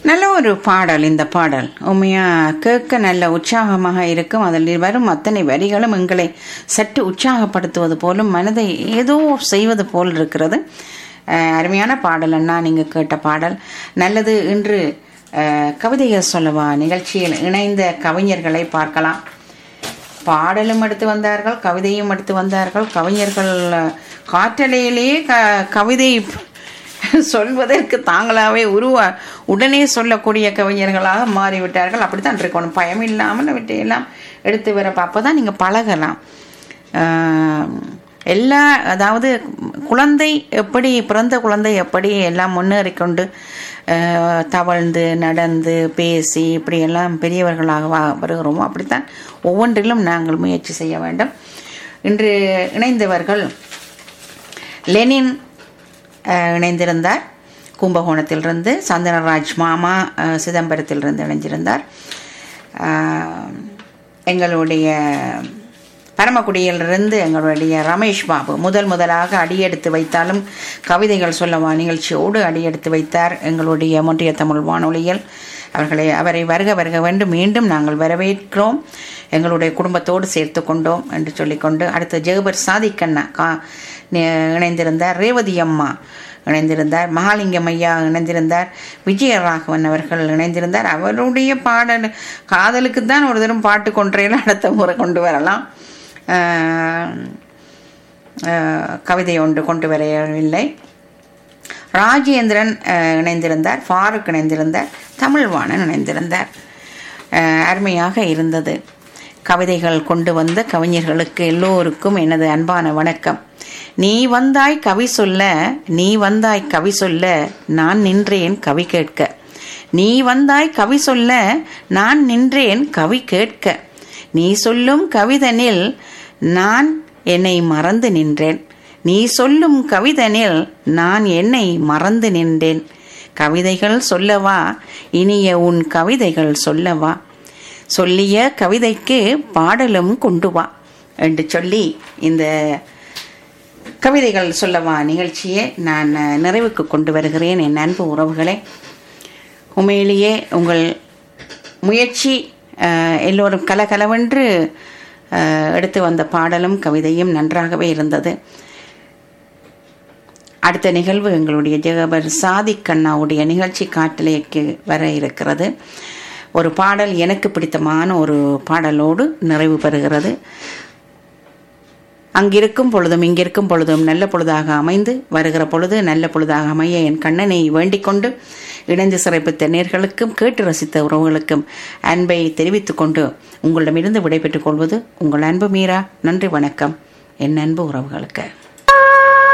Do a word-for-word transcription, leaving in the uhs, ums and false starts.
நல்ல ஒரு பாடல். இந்த பாடல் உண்மையாக கேட்க நல்ல உற்சாகமாக இருக்கும். அதில் வரும் அத்தனை வரிகளும் எங்களை சற்று உற்சாகப்படுத்துவது போலும் மனதை ஏதோ செய்வது போல் இருக்கிறது. அருமையான பாடல் அண்ணா, நீங்கள் கேட்ட பாடல் நல்லது. இன்று கவிதைகள் சொல்லவா நிகழ்ச்சியில் இணைந்த கவிஞர்களை பார்க்கலாம். பாடலும் எடுத்து வந்தார்கள், கவிதையும் எடுத்து வந்தார்கள். கவிஞர்கள் காற்றலையிலேயே க கவிதை சொல்வதற்கு தாங்களாகவே உருவா உடனே சொல்லக்கூடிய கவிஞர்களாக மாறிவிட்டார்கள். அப்படித்தான் இருக்கணும், பயம் இல்லாமல் அவற்றையெல்லாம் எடுத்து வர அப்போ தான் நீங்கள் பழகலாம். எல்லா அதாவது குழந்தை எப்படி பிறந்த குழந்தை எப்படி எல்லாம் முன்னேறிக்கொண்டு தவழ்ந்து நடந்து பேசி இப்படியெல்லாம் பெரியவர்களாக வருகிறோமோ அப்படித்தான் ஒவ்வொன்றிலும் நாங்கள் முயற்சி செய்ய வேண்டும். இன்று இணைந்தவர்கள் லெனின் இணைந்திருந்தார் கும்பகோணத்திலிருந்து, சந்தனராஜ் மாமா சிதம்பரத்திலிருந்து இணைஞ்சிருந்தார். எங்களுடைய பரமக்குடியிலிருந்து எங்களுடைய ரமேஷ் பாபு முதல் முதலாக அடியெடுத்து வைத்தாலும் கவிதைகள் சொல்லவா நிகழ்ச்சியோடு அடியெடுத்து வைத்தார் எங்களுடைய ஒன்றிய தமிழ் வானொலியில். அவர்களை அவரை வருக வருக வேண்டும் மீண்டும் நாங்கள் வரவேற்கிறோம், எங்களுடைய குடும்பத்தோடு சேர்த்து கொண்டோம் என்று சொல்லிக்கொண்டு அடுத்த ஜெகபர் சாதிக்கண்ணா கா இணைந்திருந்தார், ரேவதி அம்மா இணைந்திருந்தார், மகாலிங்கம் ஐயா இணைந்திருந்தார், விஜயராகவன் அவர்கள் இணைந்திருந்தார். அவருடைய பாடல் காதலுக்கு தான் ஒரு தரம் பாட்டு கொன்றையில் அடுத்த முறை கொண்டு வரலாம், கவிதை ஒன்று கொண்டு வரவில்லை. ராஜேந்திரன் இணைந்திருந்தார், ஃபாரூக் இணைந்திருந்தார், தமிழ்வாணன் இணைந்திருந்தார். அருமையாக இருந்தது. கவிதைகள் கொண்டு வந்த கவிஞர்களுக்கு எல்லோருக்கும் எனது அன்பான வணக்கம். நீ வந்தாய் கவி சொல்ல, நீ வந்தாய் கவி சொல்ல, நான் நின்றேன் கவி கேட்க. நீ வந்தாய் கவி சொல்ல, நான் நின்றேன் கவி கேட்க. நீ சொல்லும் கவிதனில் நான் என்னை மறந்து நின்றேன். நீ சொல்லும் கவிதனில் நான் என்னை மறந்து நின்றேன். கவிதைகள் சொல்லவா, இனிய உன் கவிதைகள் சொல்லவா, சொல்லிய கவிதைக்கு பாடலும் கொண்டு வா என்று சொல்லி இந்த கவிதைகள் சொல்லவா நிகழ்ச்சியை நான் நிறைவுக்கு கொண்டு வருகிறேன். என் அன்பு உறவுகளே, உண்மையிலேயே உங்கள் முயற்சி எல்லோரும் கலகலவென்று எடுத்து வந்த பாடலும் கவிதையும் நன்றாகவே இருந்தது. அடுத்த நிகழ்வு எங்களுடைய ஜெகபர் சாதிக் கண்ணாவுடைய நிகழ்ச்சி காட்டலைக்கு வர இருக்கிறது. ஒரு பாடல் எனக்கு பிடித்தமான ஒரு பாடலோடு நிறைவு பெறுகிறது. அங்கிருக்கும் பொழுதும் இங்கிருக்கும் பொழுதும் நல்ல பொழுதாக அமைந்து வருகிற பொழுது நல்ல பொழுதாக அமைய என் கண்ணனை வேண்டிக் கொண்டு இணைந்து சிறப்பித்த நேர்களுக்கும் கேட்டு ரசித்த உறவுகளுக்கும் அன்பை தெரிவித்துக் கொண்டு உங்களிடமிருந்து விடைபெற்றுக் கொள்வது உங்கள் அன்பு மீரா. நன்றி, வணக்கம் என் அன்பு உறவுகளுக்கு.